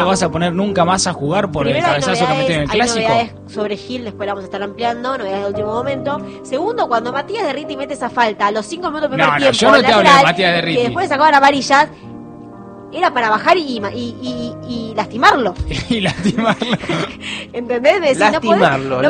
vas a poner nunca más a jugar por Primero, el cabezazo que metió en el Clásico? Hay novedades sobre Gil, después la vamos a estar ampliando, novedades de último momento. Segundo, cuando Matías Derriti mete esa falta a los 5 minutos del primer tiempo, yo no te hablo de Matías Derriti. que después sacaban amarillas, era para bajar y lastimarlo. Y lastimarlo. ¿Entendés? Decir, lastimarlo.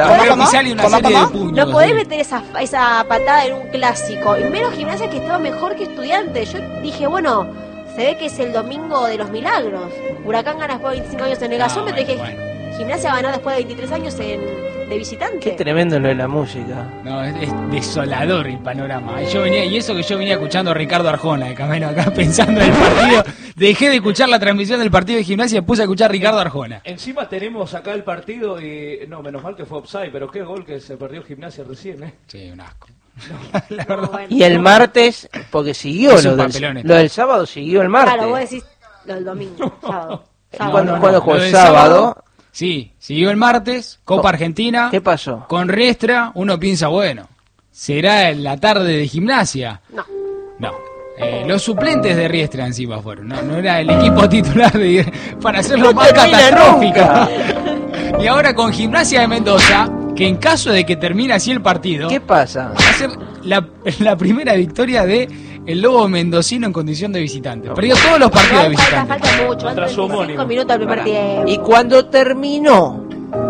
No podés meter esa patada en un Clásico. Y menos Gimnasia, que estaba mejor que Estudiante. Yo dije, bueno, se ve que es el domingo de los milagros. Huracán gana después de 25 años en el gasómetro. Dije, Gimnasia va a ganar después de 23 años de visitante. Qué tremendo lo de la música. No, es desolador el panorama. Y eso que yo venía escuchando a Ricardo Arjona de camino acá pensando en el partido. Dejé de escuchar la transmisión del partido de Gimnasia y puse a escuchar a Ricardo Arjona. Encima tenemos acá el partido y... No, menos mal que fue offside, pero qué gol que se perdió Gimnasia recién, ¿eh? Sí, un asco. La verdad. Bueno. Y el martes, porque siguió lo del sábado, siguió el martes. Claro, vos decís lo del domingo, sábado. ¿Cuándo jugó el sábado? sábado? Sí, siguió el martes, Copa Argentina. ¿Qué pasó? Con Riestra, uno piensa, bueno, ¿será en la tarde de Gimnasia? No. Los suplentes de Riestra encima fueron, no era el equipo titular para hacerlo más catastrófico. Y ahora con Gimnasia de Mendoza, que en caso de que termine así el partido, ¿qué pasa? Va a ser la primera victoria de el Lobo mendocino en condición de visitante. Perdió todos los partidos de visitante. Falta mucho, antes de 5 minutos al primer tiempo. Y cuando terminó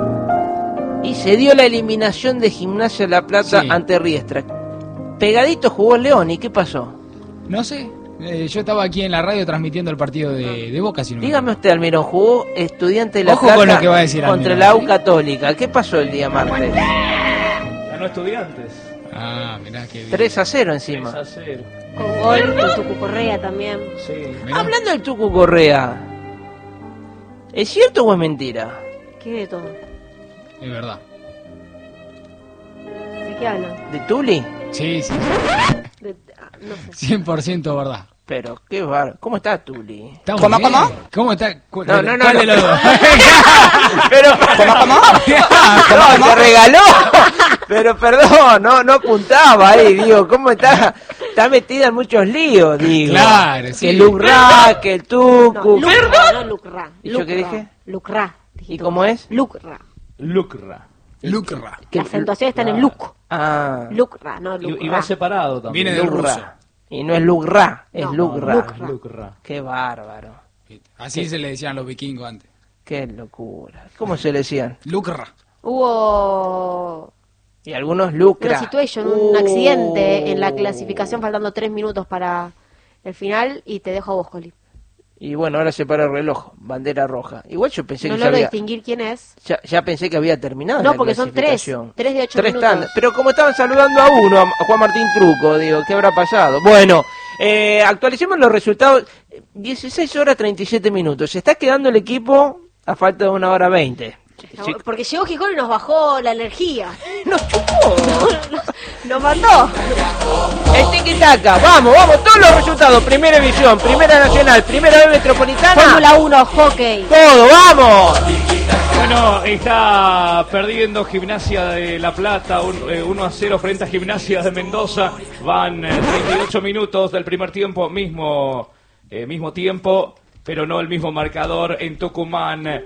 y se dio la eliminación de Gimnasia de La Plata ante Riestra, pegadito jugó León. ¿Y qué pasó? No sé. Yo estaba aquí en la radio transmitiendo el partido de Boca. Si no dígame usted, Almirón, jugó Estudiante de La Ojo Plata con lo que va a decir contra Almirón, la U Católica. ¿Qué pasó el día martes? Ganó Estudiantes. Ah, mirá qué bien. 3-0 encima. 3-0. Con gol de Tucu Correa también. Sí. Hablando del Tucu Correa, ¿es cierto o es mentira? ¿Qué de todo? Es verdad. ¿De qué hablan? ¿De Tuli? Sí. No sé. 100% verdad. Pero qué bar. ¿Cómo está Tuli? ¿Cómo? ¿Cómo está? No. ¿Cuál de los dos? Pero ¿cómo? Se regaló. Pero perdón, no apuntaba ahí, digo, ¿cómo está? Está metida en muchos líos, digo. Claro, sí. Que el Lucra, que el Tucu. No, no Lucra. ¿Y yo qué dije? Lucra. ¿Y cómo es? Lucra. Lucra. La acentuación está en el Luc. Ah. Lucra, no Lucra. Y va separado también. Viene del ruso. Y no es Lucra, es No, Lucra. Lucra. Qué bárbaro. Así se le decían los vikingos antes. Qué locura. ¿Cómo se le decían? Lucra. Hubo Y algunos Lucra. una situation, un accidente en la clasificación, faltando 3 minutos para el final, y te dejo a vos, Joli. Y bueno, ahora se para el reloj, bandera roja. Igual yo pensé No que logro ya había... distinguir quién es. Ya pensé que había terminado No, la porque son 3 clasificación. de 8 Tres minutos. tandas. Pero como estaban saludando a uno, a Juan Martín Truco, digo, ¿qué habrá pasado? Bueno, actualicemos los resultados. 16 horas 37 minutos. Se está quedando el equipo a falta de 1 hora 20. Porque llegó Gijón y nos bajó la energía. Nos chupó. Nos mandó. El tiki-taka. Vamos, todos los resultados. Primera División, Primera Nacional, Primera B Metropolitana. Fórmula 1, hockey. Todo, vamos. Bueno, está perdiendo Gimnasia de La Plata 1-0 frente a Gimnasia de Mendoza. Van 38 minutos del primer tiempo, mismo tiempo, pero no el mismo marcador en Tucumán.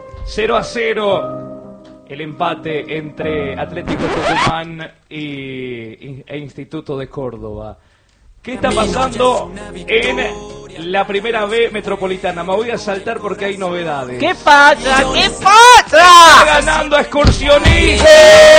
0-0 el empate entre Atlético Tucumán e Instituto de Córdoba. ¿Qué está pasando en la Primera B Metropolitana? Me voy a saltar porque hay novedades. ¿Qué pasa? Está ganando Excursionistas.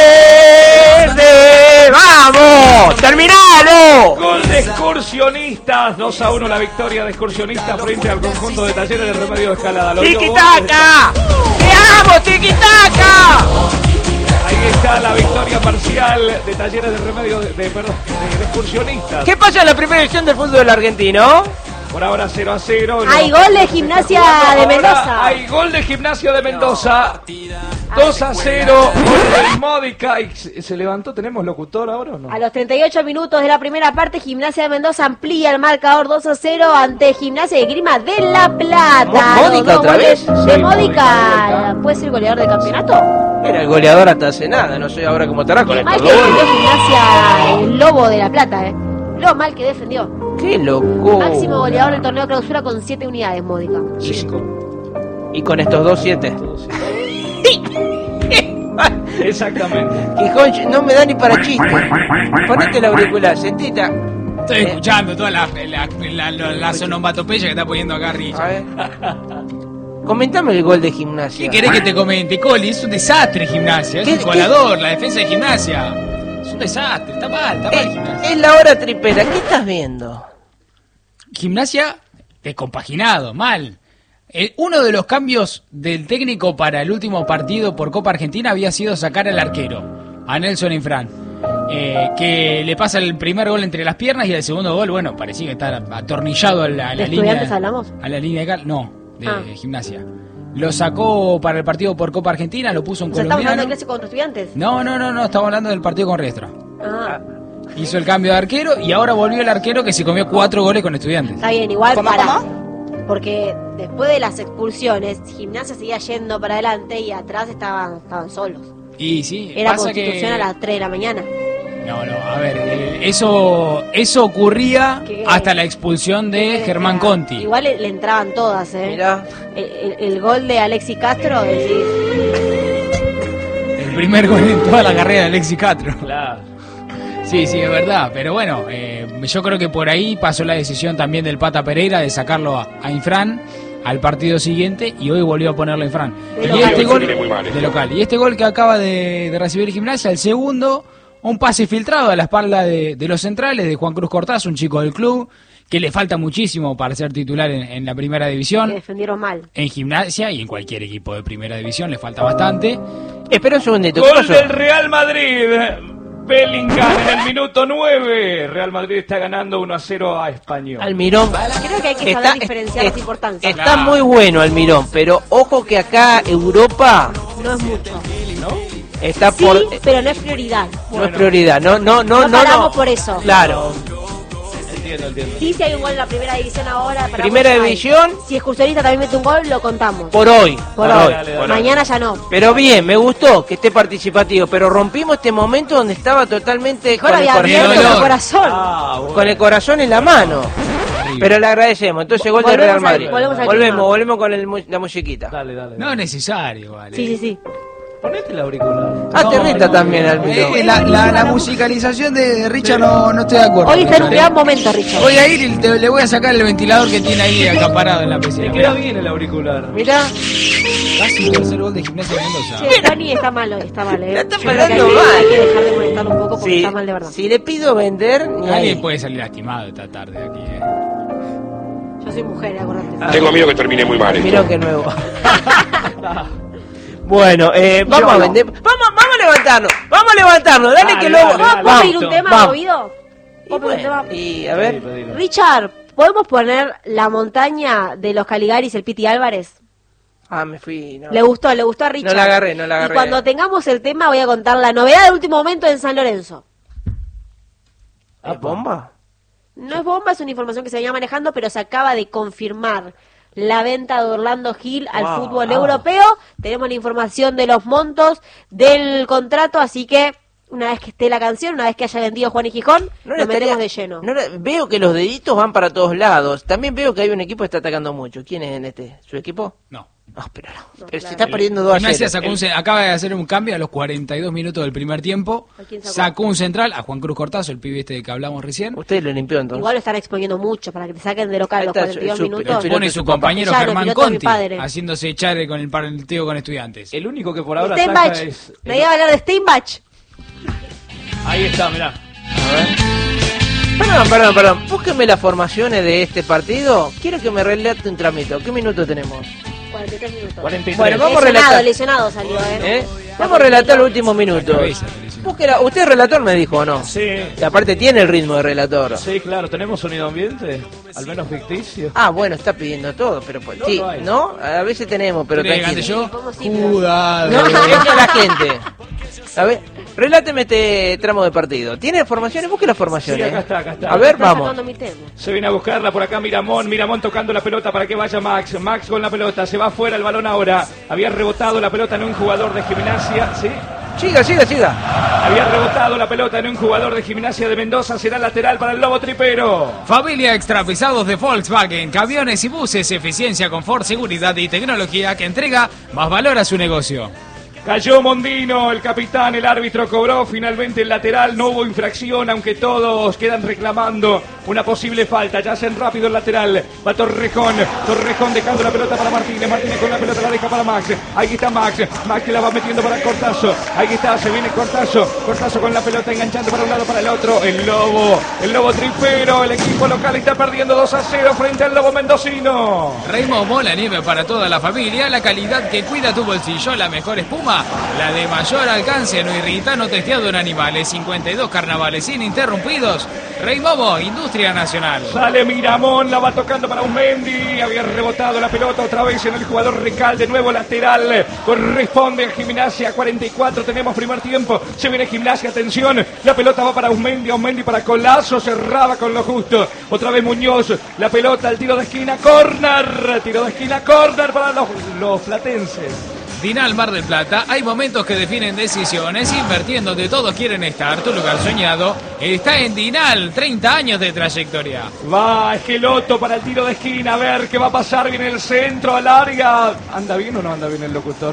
¡Vamos! ¡Terminalo! Gol de Excursionistas. 2-1 la victoria de Excursionistas frente al conjunto de Talleres de Remedio de Escalada. ¡Tiki-taka! ¡Veamos, tiki-taka! Ahí está la victoria parcial de Talleres de Remedio de Excursionistas. ¿Qué pasa en la primera división del fútbol argentino? Por ahora 0-0. Hay gol de Gimnasia de Mendoza. Hay gol de Gimnasia de Mendoza. 2-0. Gol del Módica. ¿Se levantó? ¿Tenemos locutor ahora o no? A los 38 minutos de la primera parte, Gimnasia de Mendoza amplía el marcador 2-0 ante Gimnasia de Grima de La Plata. ¿Módica otra vez? De Sí, Módica. ¿Puede ser goleador de campeonato? Era el goleador hasta hace nada, no sé ahora cómo estará con Qué el mal que defendió Gimnasia, el Lobo de La Plata, Lo mal que defendió. ¡Qué loco! Máximo goleador del torneo clausura con 7 unidades, Módica. 5. Y con estos 2-7. Exactamente. Gijón no me da ni para chiste. Ponete el auricular, sentita. Estoy escuchando toda la onomatopeya que está poniendo acá Richard. A ver. Comentame el gol de Gimnasia. ¿Qué querés que te comente, Coli? Es un desastre Gimnasia. Es un colador, la defensa de Gimnasia. Es un desastre, está mal Gimnasia. Es la hora tripera, ¿qué estás viendo? Gimnasia descompaginado, mal. Uno de los cambios del técnico para el último partido por Copa Argentina había sido sacar al arquero, a Nelson Infran, que le pasa el primer gol entre las piernas y el segundo gol, bueno, parecía que está atornillado a la ¿De línea. Estudiantes hablamos? A la línea de cal, no, de Gimnasia. Lo sacó para el partido por Copa Argentina, lo puso en colombiano. ¿Estamos hablando de clásico contra Estudiantes? No, estamos hablando del partido con Riestra. Ah. Hizo el cambio de arquero y ahora volvió el arquero que se comió 4 goles con Estudiantes. Está bien, igual porque después de las expulsiones, Gimnasia seguía yendo para adelante y atrás estaban solos. Y sí, Era pasa Constitución que... a las 3 de la mañana. No, a ver, eso ocurría hasta la expulsión de Germán Conti. Igual le entraban todas, Mirá. El gol de Alexis Castro, decís. El primer gol en toda la carrera de Alexis Castro. Claro. Sí, es verdad, pero bueno, yo creo que por ahí pasó la decisión también del Pata Pereira de sacarlo a Infran al partido siguiente y hoy volvió a ponerlo a Infran. De local. Y este gol que acaba de recibir Gimnasia, el segundo, un pase filtrado a la espalda de los centrales de Juan Cruz Cortaz, un chico del club, que le falta muchísimo para ser titular en la primera división. Que defendieron mal. En Gimnasia y en cualquier equipo de primera división le falta bastante. Espera un segundito. Gol del Real Madrid. Bellingham en el minuto 9. Real Madrid está ganando 1-0 a Español. Almirón. Creo que hay que saber diferenciar las importancias. Está muy bueno Almirón, pero ojo que acá Europa No es mucho. está Sí, por... pero no es prioridad. No es prioridad, no paramos por eso. Claro. Entiendo. Sí, si hay un gol en la primera división ahora. Primera división. Si Excursionista también mete un gol, lo contamos. Por hoy. Por hoy. Dale. Mañana ya no. Pero bien, me gustó que esté participativo, pero rompimos este momento donde estaba totalmente Mejor había abierto dolor. el corazón. Bueno. con el corazón en la mano. Pero le agradecemos. Entonces, gol del Real Madrid. Volvemos con la musiquita. Dale. No es necesario, vale. Sí. Ponete el auricular. Ah, te reta también, Almirón. La musicalización de Richard no estoy de acuerdo. Hoy está en un gran momento, Richard. Voy a ir y le voy a sacar el ventilador que tiene ahí acaparado en la Te piscina. queda bien el auricular. Mirá. Casi el tercer gol de Gimnasia de Mendoza. Sí, Dani está mal hoy, está mal. La está Yo creo que pagando mal. hay que dejar de molestarlo un poco porque está mal de verdad. Si le pido vender, ni Nadie ahí. puede salir lastimado esta tarde de aquí. Yo soy mujer, acordate. Tengo miedo que termine muy mal. Miró que nuevo. Bueno, vamos a vender. Vamos a levantarnos. Dale que luego. ¿Vamos a pedir un tema, vamos. Oído? Y, bueno, y a ver. Richard, ¿podemos poner la montaña de los Caligaris, el Piti Álvarez? Ah, me fui. No. Le gustó a Richard. No la agarré. Y cuando tengamos el tema voy a contar la novedad del último momento en San Lorenzo. ¿Es bomba? No es bomba, es una información que se venía manejando, pero se acaba de confirmar la venta de Orlando Gil al fútbol europeo. Tenemos la información de los montos del contrato, así que una vez que esté la canción, una vez que haya vendido Juan y Gijón, nos metemos de lleno. Veo que los deditos van para todos lados. También veo que hay un equipo que está atacando mucho. ¿Quién es en ¿Su equipo? No. Pero claro. se está perdiendo 2-0. Gimnasia acaba de hacer un cambio a los 42 minutos del primer tiempo. ¿A quién sacó? Sacó un central, a Juan Cruz Cortazo, el pibe este de que hablamos recién. Usted lo limpió entonces. Igual lo están exponiendo mucho para que te saquen de local Ahí los está 42 su- minutos. el Pone su compañero Ya, el Germán piloto de mi Conti, padre. haciéndose echar con el partido con Estudiantes. El único que por ahora Steinbach. saca es... Me iba a hablar de Steinbach. Ahí está, mirá. Perdón. Búsqueme las formaciones de este partido. Quiero que me relate un tramito. ¿Qué minuto tenemos? 43 minutos. 43. Bueno, vamos a relatar. Lesionado salió, Vamos a relatar los últimos minutos. Cabeza, Búsquela. Usted es relator, me dijo, ¿o no? Sí, Y aparte tiene el ritmo de relator. sí, claro, tenemos sonido ambiente, al menos ficticio. Ah, bueno, está pidiendo todo, pero pues, No, sí, no hay. ¿no? A veces tenemos, pero ¿Quiere que cante tranquilo. yo? ¿Cómo sí, pero- Cuidado. No, eso a la gente. A ver, reláteme este tramo de partido. ¿Tiene formaciones? Busque las formaciones. Sí, acá está. A ver, Está vamos. sacando mi tema. Se viene a buscarla por acá Miramón tocando la pelota para que vaya Max con la pelota, se va fuera el balón ahora, había rebotado la pelota en un jugador de Gimnasia, ¿sí? Siga. Había rebotado la pelota en un jugador de Gimnasia de Mendoza. Será lateral para el Lobo Tripero. Familia Extra Pesados de Volkswagen. Camiones y buses. Eficiencia, confort, seguridad y tecnología que entrega más valor a su negocio. Cayó Mondino, el capitán, el árbitro cobró finalmente el lateral, no hubo infracción, aunque todos quedan reclamando una posible falta. Ya hacen rápido el lateral, va Torrejón dejando la pelota para Martínez con la pelota la deja para Max, ahí está Max que la va metiendo para Cortazo, ahí está, se viene Cortazo con la pelota enganchando para un lado para el otro, el Lobo Tripero, el equipo local está perdiendo 2-0 frente al Lobo Mendocino. Raymond, la nieve para toda la familia, la calidad que cuida tu bolsillo, la mejor espuma, la de mayor alcance, no irrita, no testeado en animales, 52 carnavales ininterrumpidos. Rey Momo, Industria Nacional. Sale Miramón, la va tocando para Usmendi, había rebotado la pelota otra vez en el jugador Recal, de nuevo lateral, corresponde a Gimnasia, 44, tenemos primer tiempo, se viene Gimnasia, atención, la pelota va para Usmendi para Colazo, cerraba con lo justo, otra vez Muñoz, la pelota al tiro de esquina, córner para los platenses. Dinal Mar del Plata, hay momentos que definen decisiones, invirtiendo donde todos quieren estar, tu lugar soñado está en Dinal, 30 años de trayectoria. Va Esqueloto para el tiro de esquina, a ver qué va a pasar, viene el centro al área. ¿Anda bien o no anda bien el locutor?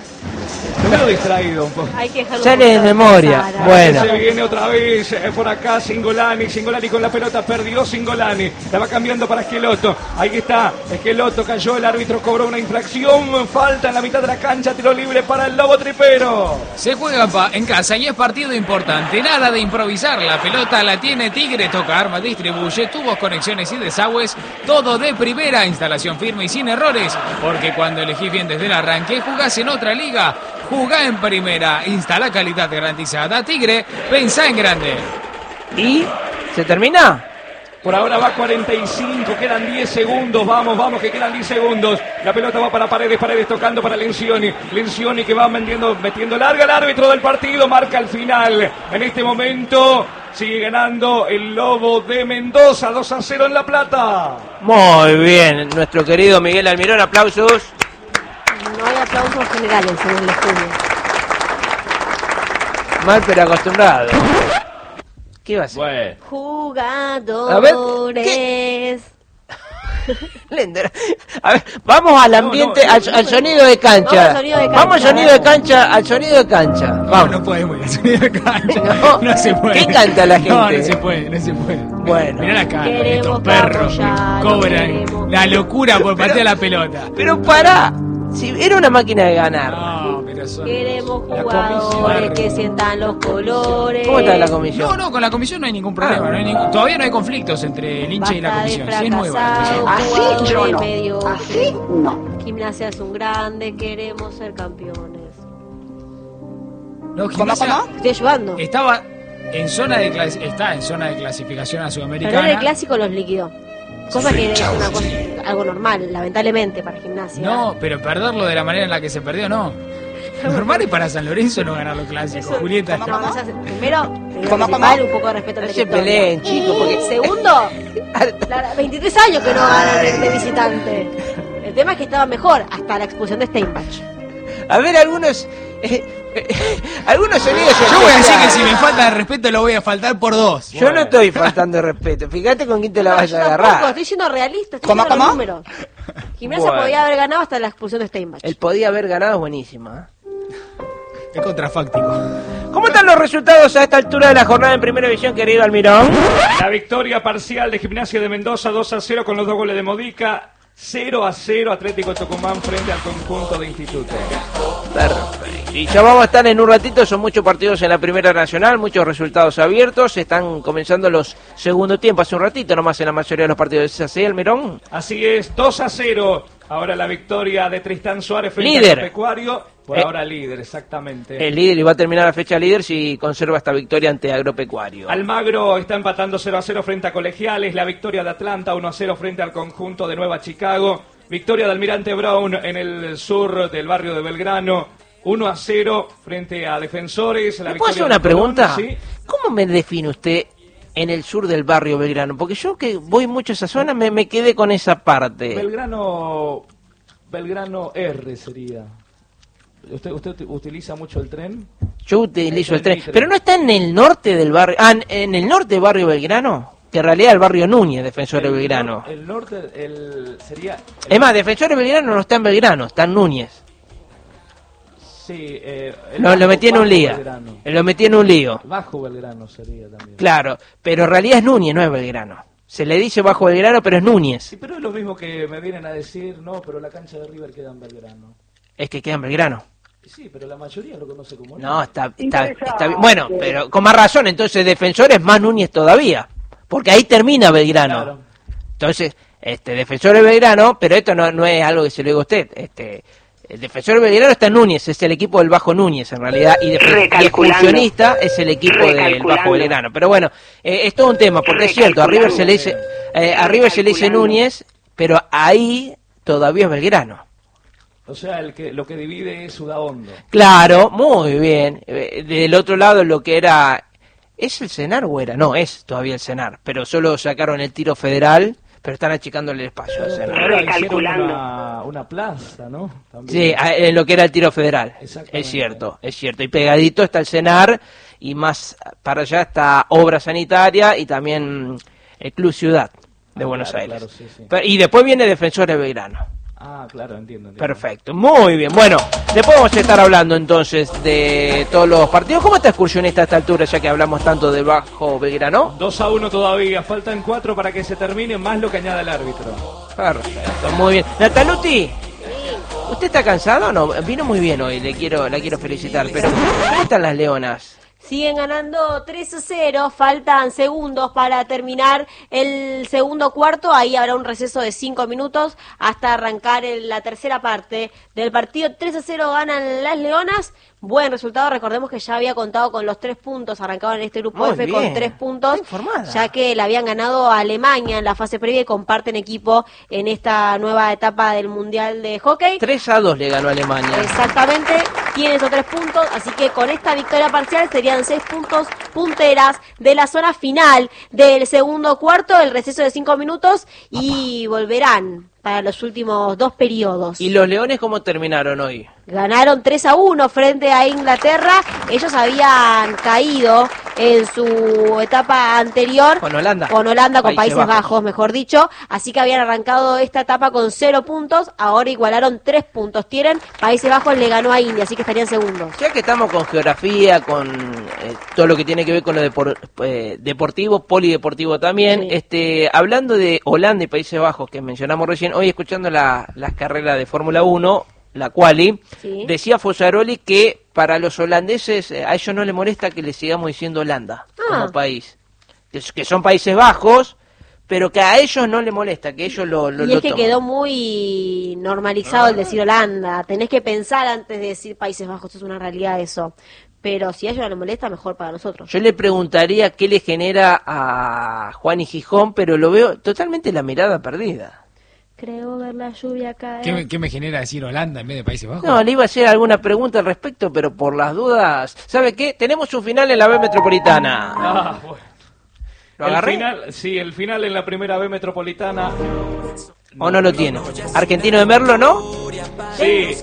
Me lo distraído un poco. Hay que dejarlo sale de memoria. Bueno. Se viene otra vez por acá Singolani con la pelota, perdió Singolani, la va cambiando para Esqueloto, ahí está, Esqueloto cayó, el árbitro cobró una infracción, falta en la mitad de la cancha, tiro libre para el Lobo Tripero. Se juega en casa y es partido importante, nada de improvisar, la pelota la tiene Tigre, toca arma, distribuye, tubos, conexiones y desagües, todo de primera, instalación firme y sin errores, porque cuando elegís bien desde el arranque, jugás en otra liga, jugá en primera, instala calidad garantizada. Tigre, pensá en grande. ¿Y se termina? Por ahora va 45, quedan 10 segundos, vamos, que quedan 10 segundos. La pelota va para Paredes tocando para Lencioni que va metiendo larga, el árbitro del partido marca el final. En este momento sigue ganando el Lobo de Mendoza, 2-0 en La Plata. Muy bien, nuestro querido Miguel Almirón, aplausos. No hay aplausos generales en el estudio. Mal pero acostumbrado. ¿Qué va a hacer? Bueno. Jugadores. A ver, Lender. A ver, vamos al ambiente, al sonido de cancha. Vamos al sonido de cancha, al sonido de cancha. Vamos. No podemos ir al sonido de cancha. No se puede. ¿Qué canta la gente? No se puede. Bueno. Mirá la cara, estos perros que cobran la locura por patear la pelota. Pero pará, si era una máquina de ganar. No, pero son... Queremos jugadores que sientan los colores. ¿Cómo está la comisión? No, con la comisión no hay ningún problema. Todavía no hay conflictos entre el hincha y la comisión. Sí, es nueva la comisión. Así yo no. Así no. Gimnasia es un grande, queremos ser campeones. No, Gimnasia Estoy ayudando. está en zona de clasificación a Sudamericana. Pero en el clásico los liquidó. Cosa que es algo normal, lamentablemente, para Gimnasia. No, pero perderlo de la manera en la que se perdió, no. Lo normal es para San Lorenzo no ganar los clásicos, Julieta. No, primero, un poco de respeto al No se peleen, chicos, porque... Segundo, 23 años que no ganan de visitante. El tema es que estaba mejor hasta la expulsión de Steinbach. A ver, algunos sonidos... Yo voy a decir que si me falta de respeto lo voy a faltar por 2. Yo no estoy faltando de respeto. Fíjate con quién te la vas a agarrar. Estoy siendo realista, estoy diciendo los números. Gimnasia podía haber ganado hasta la expulsión de Steinbach. El podía haber ganado es buenísima. Es contrafáctico. ¿Cómo están los resultados a esta altura de la jornada en Primera División, querido Almirón? La victoria parcial de Gimnasia de Mendoza, 2-0 con los 2 goles de Modica. 0-0 Atlético Tucumán frente al conjunto de Instituto. Perfecto. Y ya vamos a estar en un ratito, son muchos partidos en la Primera Nacional, muchos resultados abiertos, están comenzando los segundo tiempo, hace un ratito nomás en la mayoría de los partidos. ¿Es así, Almirón? Así es, 2-0. Ahora la victoria de Tristán Suárez frente líder. al Agropecuario. Por ahora líder, exactamente. El líder, y va a terminar la fecha líder si conserva esta victoria ante Agropecuario. Almagro está empatando 0-0 frente a Colegiales. La victoria de Atlanta 1-0 frente al conjunto de Nueva Chicago. Victoria de Almirante Brown en el sur del barrio de Belgrano. 1-0 frente a Defensores. ¿Me puedo hacer una pregunta? ¿Sí? ¿Cómo me define usted en el sur del barrio Belgrano? Porque yo que voy mucho a esa zona me quedé con esa parte. Belgrano R sería. ¿Usted utiliza mucho el tren? Yo utilizo el tren. Pero no está en el norte del barrio... en el norte del barrio Belgrano, que en realidad el barrio Núñez, Defensores Belgrano. El norte sería... Es más, Defensores Belgrano no está en Belgrano, está en Núñez. Sí, Lo metí en un lío. Lo metí en un lío. Bajo Belgrano sería también. Claro, pero en realidad es Núñez, no es Belgrano. Se le dice Bajo Belgrano, pero es Núñez. Sí, pero es lo mismo que me vienen a decir, no, pero la cancha de River queda en Belgrano. Es que queda en Belgrano. Sí, pero la mayoría lo conoce como Núñez. No, está bien. Bueno, pero con más razón, entonces Defensores más Núñez todavía. Porque ahí termina Belgrano. Claro. Entonces, Defensores Belgrano, pero esto no es algo que se lo diga a usted. El Defensor Belgrano está en Núñez, es el equipo del Bajo Núñez en realidad, y Excursionista es el equipo del Bajo Belgrano. Pero bueno, es todo un tema, porque es cierto, a River se le dice Núñez, pero ahí todavía es Belgrano. O sea, lo que divide es Sudahondo. Claro, muy bien. Del otro lado lo que era... ¿Es el Senar o era? No, es todavía el Senar, pero solo sacaron el Tiro Federal, pero están achicándole el espacio al Senar. Ahora hicieron una plaza, ¿no? También. Sí, en lo que era el Tiro Federal. Es cierto. Y pegadito está el Senar, y más para allá está Obra Sanitaria y también el Club Ciudad de Buenos Aires. Claro, sí. Y después viene Defensores Belgrano. Ah, claro, entiendo. Perfecto, muy bien. Bueno, después vamos a estar hablando entonces de todos los partidos. ¿Cómo está Excursionista a esta altura, ya que hablamos tanto de Bajo Belgrano? 2-1 todavía, faltan 4 para que se termine, más lo que añada el árbitro. Perfecto, muy bien. Nataluti, ¿usted está cansado o no? Vino muy bien hoy, la quiero felicitar, pero ¿cómo están las Leonas? Siguen ganando 3-0, faltan segundos para terminar el segundo cuarto, ahí habrá un receso de 5 minutos hasta arrancar la tercera parte del partido. 3-0 ganan las Leonas, buen resultado, recordemos que ya había contado con los 3 puntos, arrancaban en este grupo F con 3 puntos, ya que le habían ganado a Alemania en la fase previa y comparten equipo en esta nueva etapa del Mundial de Hockey. 3-2 le ganó a Alemania. Exactamente, tiene esos 3 puntos, así que con esta victoria parcial serían 6 puntos punteras de la zona final del segundo cuarto, el receso de 5 minutos y volverán para los últimos 2 periodos. ¿Y los Leones cómo terminaron hoy? Ganaron 3-1 frente a Inglaterra. Ellos habían caído en su etapa anterior. Con Holanda, con Países Bajos, mejor dicho. Así que habían arrancado esta etapa con 0 puntos. Ahora igualaron 3 puntos. Tienen, Países Bajos le ganó a India, así que estarían segundos. Ya que estamos con geografía, con todo lo que tiene que ver con lo deportivo, polideportivo también. Sí. Hablando de Holanda y Países Bajos, que mencionamos recién, hoy escuchando las carreras de Fórmula 1, la quali, decía Fossaroli que para los holandeses a ellos no les molesta que les sigamos diciendo Holanda como país, que son Países Bajos, pero que a ellos no les molesta, que ellos lo y es que toman. Quedó muy normalizado el decir Holanda, tenés que pensar antes de decir Países Bajos, es una realidad eso. Pero si a ellos no les molesta, mejor para nosotros. Yo le preguntaría qué le genera a Juan y Gijón, pero lo veo totalmente la mirada perdida. Creo ver la lluvia caer. ¿Qué me genera decir Holanda en vez de Países Bajos? No, le iba a hacer alguna pregunta al respecto, pero por las dudas... ¿Sabe qué? Tenemos un final en la B Metropolitana. Ah, bueno. ¿Lo agarré? El final en la primera B Metropolitana. ¿O no lo tiene? ¿Argentino de Merlo, no? Sí.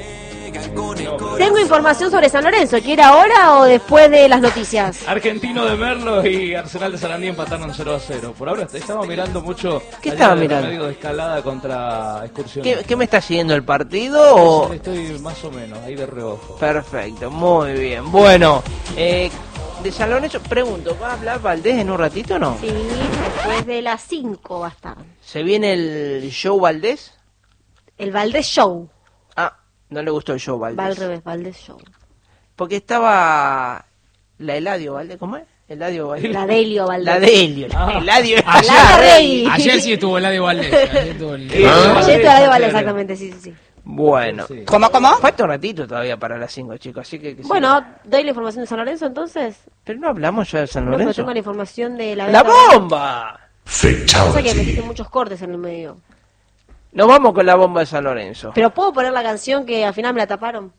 Tengo información sobre San Lorenzo. ¿Quiere ahora o después de las noticias? Argentino de Merlo y Arsenal de Sarandí empataron 0-0. Por ahora estaba mirando mucho. ¿Qué estaba mirando? Medio de escalada contra Excursionista. ¿Qué me está siguiendo el partido? O... Estoy más o menos ahí de reojo. Perfecto, muy bien. Bueno, de San Lorenzo, pregunto, ¿va a hablar Valdés en un ratito o no? Sí, después de las 5 va a estar. ¿Se viene el show Valdés? El Valdés Show. No le gustó el show Valdés. Va al revés, Valdés Show. Porque estaba la Eladio Valdés, ¿cómo es? Eladio Valdés. La Delio Valdés. La Delio. Eladio. Ayer sí estuvo Eladio Valdés. Ayer estuvo Eladio Valdés, exactamente, sí. Bueno. Sí. ¿Cómo? Falta un ratito todavía para las 5, chicos, así que bueno, doy la información de San Lorenzo, entonces. Pero no hablamos ya de San Lorenzo. No, pero tengo la información de la... ¡La bomba! Pasa que metiste muchos cortes en el medio. Nos vamos con la bomba de San Lorenzo. Pero ¿puedo poner la canción que al final me la taparon?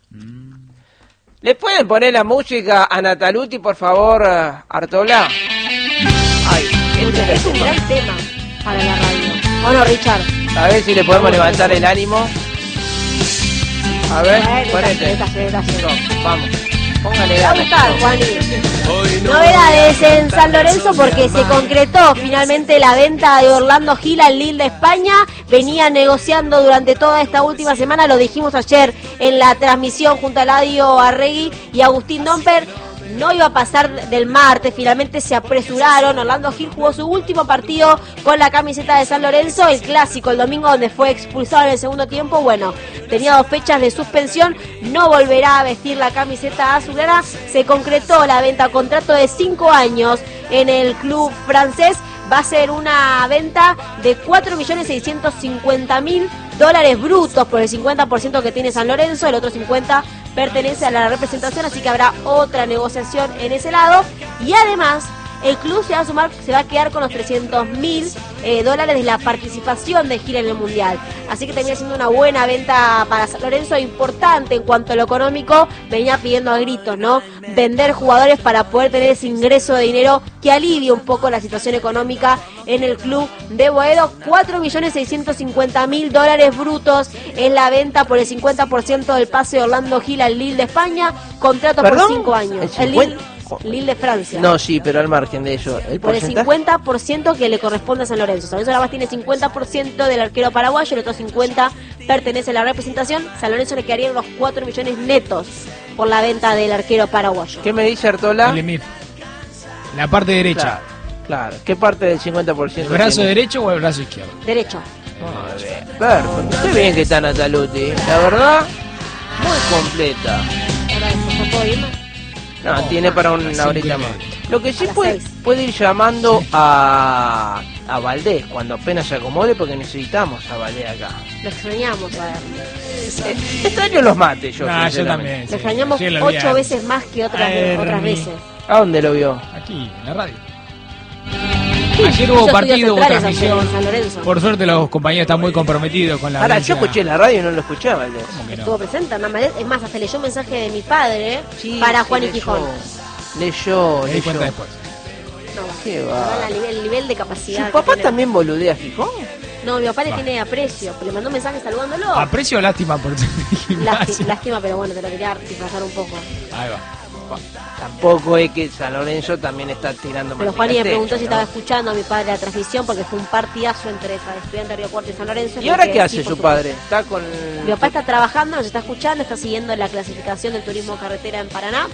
¿Le pueden poner la música a Nataluti, por favor, Artola? Ay, es un gran tema para la radio. Bueno, Richard. A ver si le podemos levantar el ánimo. A ver, ponete. Vamos. Póngale ganas. Novedades en San Lorenzo porque se concretó finalmente la venta de Orlando Gil al Lille de España. Venía negociando durante toda esta última semana, lo dijimos ayer en la transmisión junto a Eladio Arregui y Agustín Domper. No iba a pasar del martes, finalmente se apresuraron. Orlando Gil jugó su último partido con la camiseta de San Lorenzo, el clásico, el domingo, donde fue expulsado en el segundo tiempo. Bueno, tenía 2 fechas de suspensión, no volverá a vestir la camiseta azulgrana. Se concretó la venta, contrato de 5 años en el club francés. Va a ser una venta de $4.650.000 brutos por el 50% que tiene San Lorenzo, el otro 50% pertenece a la representación, así que habrá otra negociación en ese lado. Y además, el club se va a quedar con los $300.000 de la participación de Gil en el Mundial. Así que termina siendo una buena venta para San Lorenzo, importante en cuanto a lo económico. Venía pidiendo a gritos, ¿no? Vender jugadores para poder tener ese ingreso de dinero que alivie un poco la situación económica en el club de Boedo. $4.650.000 brutos en la venta por el 50% del pase de Orlando Gil al Lille de España. Contrato por 5 años. El Lille de Francia. No, sí, pero al margen de eso, por el 50% que le corresponde a San Lorenzo. San Lorenzo nada más tiene 50% del arquero paraguayo, el otro 50% pertenece a la representación. San Lorenzo le quedarían los 4 millones netos por la venta del arquero paraguayo. ¿Qué me dice Artola? El Emir. La parte derecha. Claro. ¿Qué parte del 50%? ¿El brazo derecho o el brazo izquierdo? Derecho. Muy bien. Perfecto. Qué bien que está Nataluti. La verdad, muy completa. No, tiene para una horita más. Lo que sí puede ir llamando a Valdés cuando apenas se acomode, porque necesitamos a Valdés acá. Lo extrañamos, a ver. Extraño los mates, yo. Yo también. Lo extrañamos 8 veces más que otras veces. ¿A dónde lo vio? Aquí, en la radio. Ayer hubo partido, hubo transmisión. Por suerte los compañeros están muy comprometidos con la Ahora, yo escuché la radio y no lo escuchaba. ¿Cómo que no? Estuvo presente, es más, hasta leyó un mensaje de mi padre para Juan y Quijón. Leyó. Me di cuenta después. No, qué va. El nivel de capacidad. ¿Su papá también boludea a Quijón? No, mi papá le tiene aprecio, le mandó un mensaje saludándolo. ¿Aprecio o lástima por Lástima, pero bueno, te lo quería disfrazar un poco. Ahí va. Tampoco es que San Lorenzo también está tirando. Pero Juan me preguntó si estaba escuchando a mi padre la transmisión, porque fue un partidazo entre Estudiantes de Río Cuarto y San Lorenzo. ¿Y ahora qué hace su padre? Está con... Mi papá está trabajando, nos está escuchando, está siguiendo la clasificación del turismo carretera en Paraná.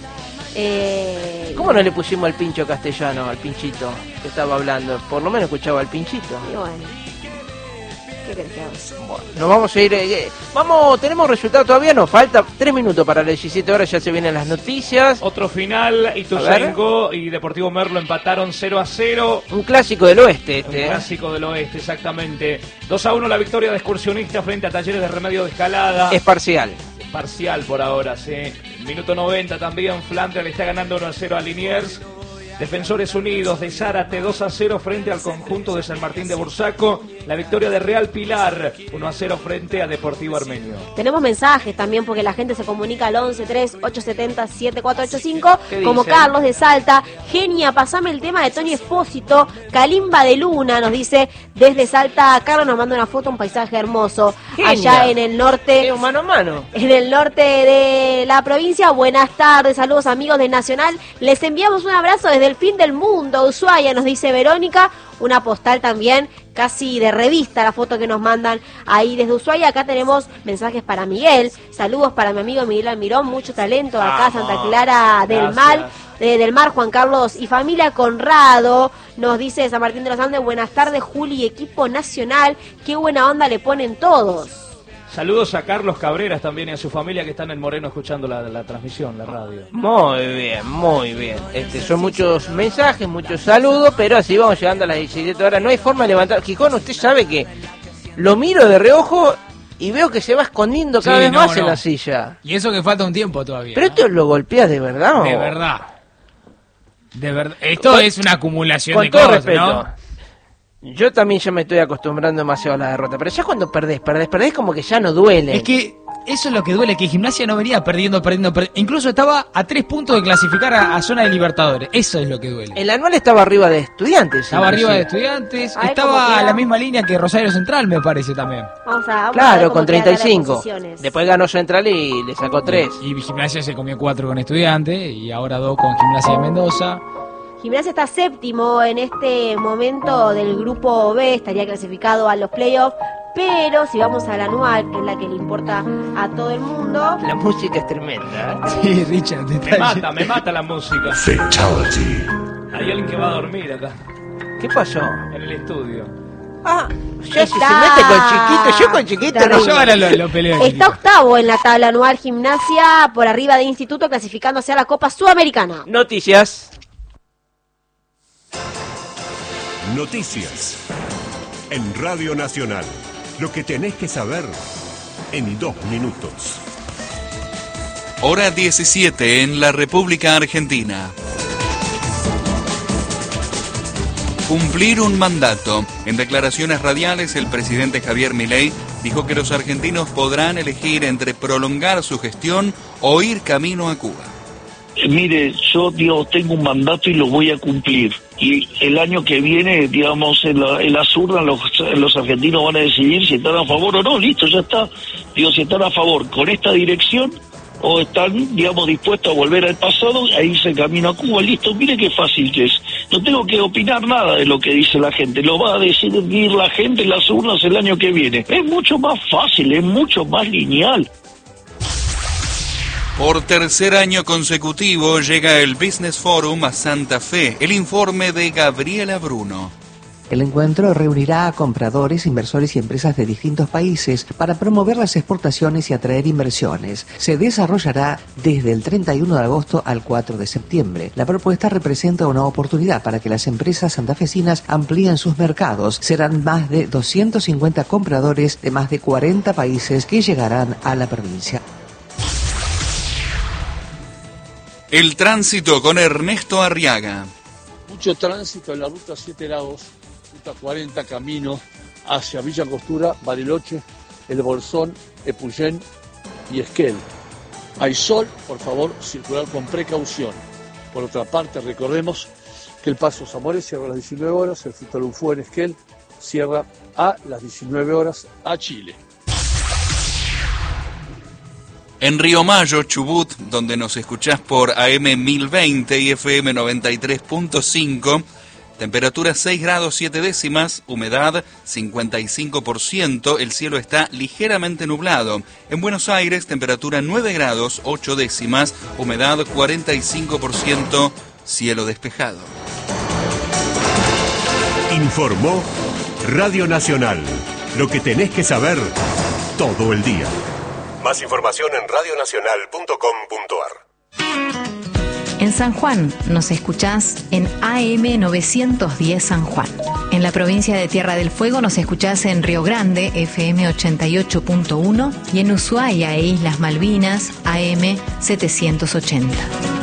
¿Cómo no le pusimos al pincho castellano, al pinchito que estaba hablando? Por lo menos escuchaba al pinchito. Y bueno, ¿qué querés que haga? Bueno, nos vamos a ir. Tenemos resultado todavía, nos falta 3 minutos para las 17 horas, ya se vienen las noticias. Otro final, Ituzaingó y Deportivo Merlo empataron 0-0. Un clásico del oeste Un clásico del oeste, exactamente. 2-1 la victoria de Excursionista frente a Talleres de Remedio de Escalada. Es parcial. Parcial por ahora, sí. Minuto 90 también, Flandria le está ganando 1-0 a Liniers. Defensores Unidos de Zárate 2-0 frente al conjunto de San Martín de Bursaco. La victoria de Real Pilar 1-0 frente a Deportivo Armenio. Tenemos mensajes también porque la gente se comunica al 11-3-870-7485. Como dice? Carlos de Salta. Genia, pasame el tema de Tony Espósito. Calimba de Luna, nos dice desde Salta. Carlos nos manda una foto, un paisaje hermoso. Genia. Allá en el norte. Mano a mano. En el norte de la provincia. Buenas tardes, saludos amigos de Nacional. Les enviamos un abrazo desde el fin del mundo, Ushuaia, nos dice Verónica. Una postal también, casi de revista, la foto que nos mandan ahí desde Ushuaia. Acá tenemos mensajes para Miguel. Saludos para mi amigo Miguel Almirón, mucho talento acá, Santa Clara del Mar, Juan Carlos y familia Conrado. Nos dice San Martín de los Andes, buenas tardes, Juli, equipo nacional. Qué buena onda le ponen todos. Saludos a Carlos Cabreras también y a su familia que están en Moreno escuchando la transmisión, la radio. Muy bien, muy bien. Son muchos mensajes, muchos saludos, pero así vamos llegando a las 17 horas. No hay forma de levantar. Quijón, usted sabe que lo miro de reojo y veo que se va escondiendo cada vez más en la silla. Y eso que falta un tiempo todavía. ¿Pero esto lo golpeas de verdad? De verdad. De verdad. Esto es una acumulación de cosas, cosas, respeto, ¿no? Yo también ya me estoy acostumbrando demasiado a la derrota, pero ya cuando perdés como que ya no duele. Es que eso es lo que duele, que Gimnasia no venía perdiendo. Incluso estaba a 3 puntos de clasificar a zona de Libertadores. Eso es lo que duele. El anual estaba arriba de Estudiantes. Estaba arriba de Estudiantes. Estaba a la misma línea que Rosario Central, me parece también. Vamos a claro, con 35. Después ganó Central y le sacó 3. Y Gimnasia se comió 4 con Estudiantes y ahora 2 con Gimnasia de Mendoza. Gimnasia está séptimo en este momento del grupo B, estaría clasificado a los playoffs, pero si vamos al anual, que es la que le importa a todo el mundo... La música es tremenda, ¿eh? Sí, Richard, me mata la música. Fatality. Hay alguien que va a dormir acá, ¿Qué pasó? en el estudio. Ya se mete con Chiquito, yo con Chiquito no. Yo ahora lo peleo. Está octavo en la tabla anual Gimnasia, por arriba de Instituto, clasificándose a la Copa Sudamericana. Noticias. Noticias. En Radio Nacional. Lo que tenés que saber en 2 minutos. Hora 17 en la República Argentina. Cumplir un mandato. En declaraciones radiales, el presidente Javier Milei dijo que los argentinos podrán elegir entre prolongar su gestión o ir camino a Cuba. Mire, yo tengo un mandato y lo voy a cumplir. Y el año que viene, digamos, en las urnas los argentinos van a decidir si están a favor o no. Listo, ya está. Si están a favor con esta dirección o están, digamos, dispuestos a volver al pasado, a irse camino a Cuba. Listo, mire qué fácil que es. No tengo que opinar nada de lo que dice la gente. Lo va a decidir la gente en las urnas el año que viene. Es mucho más fácil, es mucho más lineal. Por tercer año consecutivo llega el Business Forum a Santa Fe. El informe de Gabriela Bruno. El encuentro reunirá a compradores, inversores y empresas de distintos países para promover las exportaciones y atraer inversiones. Se desarrollará desde el 31 de agosto al 4 de septiembre. La propuesta representa una oportunidad para que las empresas santafesinas amplíen sus mercados. Serán más de 250 compradores de más de 40 países que llegarán a la provincia. El tránsito con Ernesto Arriaga. Mucho tránsito en la ruta 7 Lagos, ruta 40 camino hacia Villa Angostura, Bariloche, El Bolsón, Epuyén y Esquel. Hay sol, por favor, circular con precaución. Por otra parte, recordemos que el Paso Zamores cierra a las 19 horas, el Frutalufó en Esquel cierra a las 19 horas a Chile. En Río Mayo, Chubut, donde nos escuchás por AM 1020 y FM 93.5, temperatura 6 grados 7 décimas, humedad 55%, el cielo está ligeramente nublado. En Buenos Aires, temperatura 9 grados 8 décimas, humedad 45%, cielo despejado. Informó Radio Nacional. Lo que tenés que saber todo el día. Más información en radionacional.com.ar. En San Juan nos escuchás en AM 910 San Juan. En la provincia de Tierra del Fuego nos escuchás en Río Grande, FM 88.1, y en Ushuaia e Islas Malvinas, AM 780.